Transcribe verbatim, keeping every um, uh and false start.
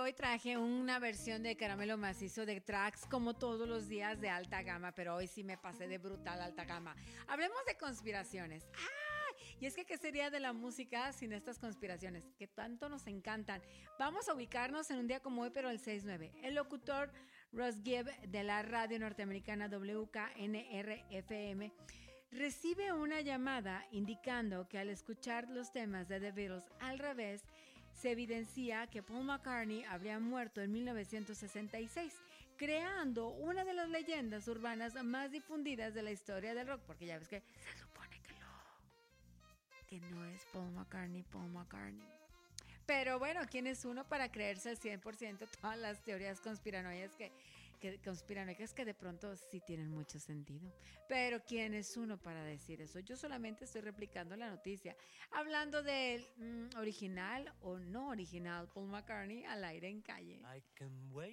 hoy traje una versión de Caramelo Macizo de tracks como todos los días de alta gama, pero hoy sí me pasé de brutal alta gama. Hablemos de conspiraciones. ¡Ah! Y es que, ¿qué sería de la música sin estas conspiraciones que tanto nos encantan? Vamos a ubicarnos en un día como hoy, pero el seis nueve. El locutor Ross Gibb de la radio norteamericana W K N R F M recibe una llamada indicando que al escuchar los temas de The Beatles al revés, se evidencia que Paul McCartney habría muerto en mil novecientos sesenta y seis, creando una de las leyendas urbanas más difundidas de la historia del rock, porque ya ves que se supone que, lo, que no es Paul McCartney, Paul McCartney. Pero bueno, ¿quién es uno para creerse al cien por ciento todas las teorías conspiranoicas que, que, conspiranoicas que de pronto sí tienen mucho sentido? Pero ¿quién es uno para decir eso? Yo solamente estoy replicando la noticia, hablando del mmm, original o no original Paul McCartney al aire en calle. I can wait